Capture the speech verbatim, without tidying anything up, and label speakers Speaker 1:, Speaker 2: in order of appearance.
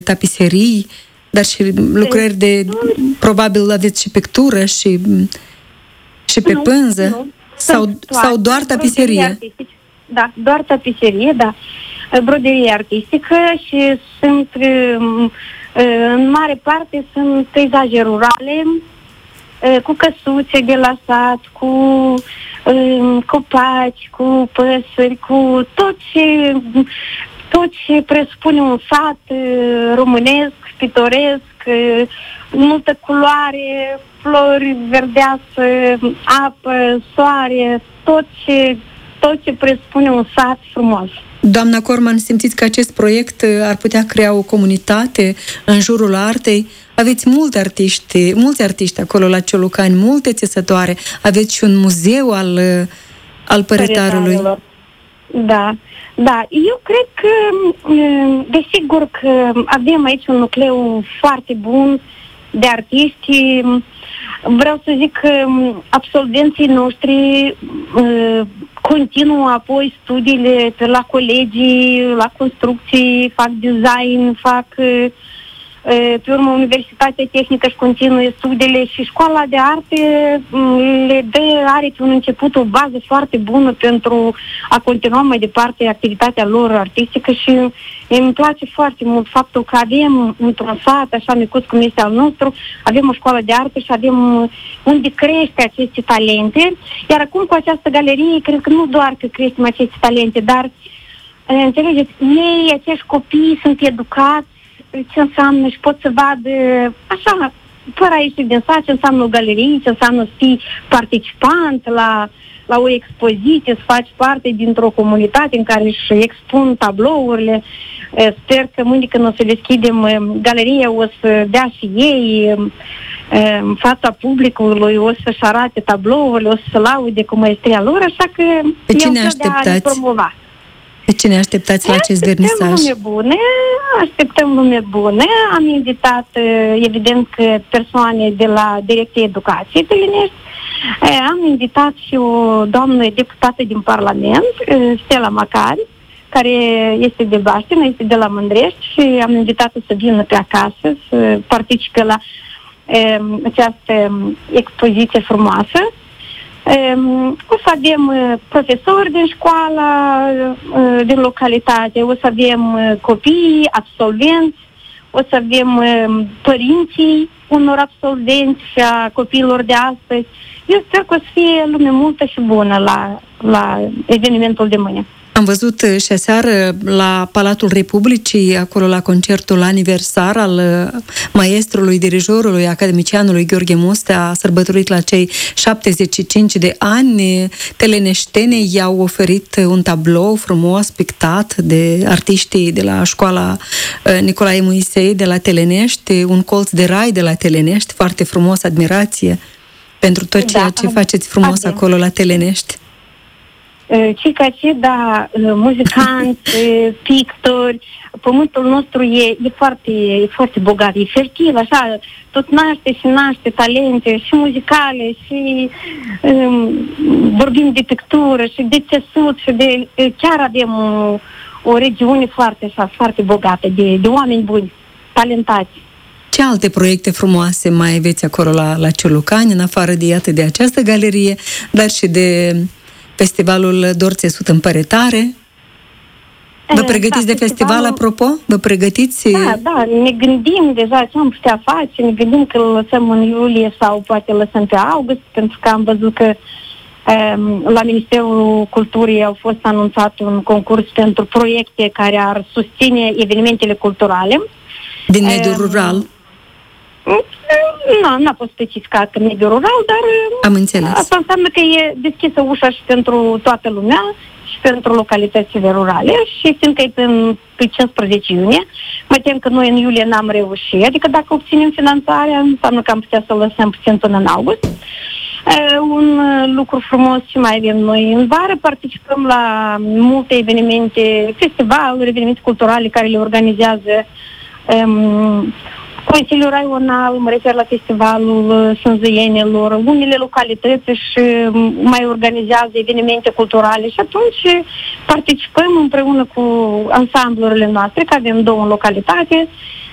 Speaker 1: tapiserii, dar și lucrări de, probabil aveți și pictură și, și pe
Speaker 2: nu,
Speaker 1: pânză?
Speaker 2: Nu.
Speaker 1: Sau, sau doar tapiserie?
Speaker 2: Da, doar tapiserie, da. Broderie artistică și sunt, în mare parte, sunt peisaje rurale, cu căsuțe de la sat, cu copaci, cu păsări, cu tot ce, tot ce presupune un sat românesc, pitoresc, multă culoare, flori verdeasă, apă, soare, tot ce, tot ce presupune un sat frumos.
Speaker 1: Doamna Corman, simțiți că acest proiect ar putea crea o comunitate în jurul artei? Aveți mulți artiști, mulți artiști acolo la Ciolucani, multe țesătoare. Aveți și un muzeu al, al păretarului.
Speaker 2: Da, da. Eu cred că, desigur că avem aici un nucleu foarte bun de artiști. Vreau să zic că absolvenții noștri uh, continuă apoi studiile la colegii, la construcții, fac design, fac uh, pe urmă Universitatea Tehnică și continuă studiile și școala de arte le dă, are pe un început o bază foarte bună pentru a continua mai departe activitatea lor artistică și îmi place foarte mult faptul că avem într-un sat așa micuț cum este al nostru, avem o școală de artă și avem unde crește aceste talente, iar acum cu această galerie cred că nu doar că creștem aceste talente, dar înțelegeți, ei, acești copii sunt educați ce înseamnă și pot să vadă așa, fără a ieși din sat, ce înseamnă o galerie, ce înseamnă să fii participant la, la o expoziție, să faci parte dintr-o comunitate în care își expun tablourile. Sper că mâine când o să deschidem galeria o să dea și ei în fața publicului, o să-și arate tablourile, o să se laude cu maestria lor, așa că
Speaker 1: pe cine așteptați?
Speaker 2: promova.
Speaker 1: Pe cine așteptați la acest vernisaj?
Speaker 2: Așteptăm lume bune, așteptăm lume bune. Am invitat, evident, persoane de la Direcția Educației Tălănești. Am invitat și o doamnă deputată din Parlament, Stella Macari, care este de Baștină, este de la Mândrești și am invitat-o să vină pe acasă, să participe la um, această expoziție frumoasă. Um, o să avem uh, profesori din școala, uh, din localitate, o să avem uh, copii, absolvenți, o să avem uh, părinții unor absolvenți și a copiilor de astăzi. Eu sper că o să fie lume multă și bună la, la evenimentul de mâine.
Speaker 1: Am văzut și aseară la Palatul Republicii, acolo la concertul aniversar al maestrului, dirijorului, academicianului Gheorghe Mustea, a sărbătorit la cei șaptezeci și cinci de ani. Teleneștenii i-au oferit un tablou frumos, pictat de artiștii de la școala Nicolae Moisei de la Telenești, un colț de rai de la Telenești, foarte frumos, admirație pentru tot ceea ce da, faceți frumos avem acolo la Telenești.
Speaker 2: Cei ca ce, da, muzicanți, pictori, pământul nostru e, e, foarte, e foarte bogat, e fertil, așa, tot naște și naște talente și muzicale și um, vorbim de pictură și de țesut și de, chiar avem o, o regiune foarte, așa, foarte bogată de, de oameni buni, talentați.
Speaker 1: Ce alte proiecte frumoase mai aveți acolo la, la Ciolucani, în afară de, iată, de această galerie, dar și de Festivalul Dor Țesut în Păretare? Vă pregătiți da, de festival, apropo? Vă pregătiți?
Speaker 2: Da, da, ne gândim deja ce am putea face, ne gândim că îl lăsăm în iulie sau poate lăsăm pe august, pentru că am văzut că um, la Ministerul Culturii au fost anunțat un concurs pentru proiecte care ar susține evenimentele culturale.
Speaker 1: Din mediul um, rural?
Speaker 2: Nu, n-a fost specificat în mediul rural, dar
Speaker 1: am înțeles.
Speaker 2: Asta înseamnă că e deschisă ușa și pentru toată lumea și pentru localitățile rurale și fiindcă e pe, pe cincisprezece iunie, mă tem că noi în iulie n-am reușit, adică dacă obținem finanțarea, înseamnă că am putea să lăsăm puțin până în august. Uh, un lucru frumos și mai avem noi în vară, participăm la multe evenimente, festivaluri, evenimente culturale care le organizează um, Consiliul Raional, mă refer la festivalul Sânzăienilor, unele localități și mai organizează evenimente culturale și atunci participăm împreună cu ansamblurile noastre, că avem două în localitate,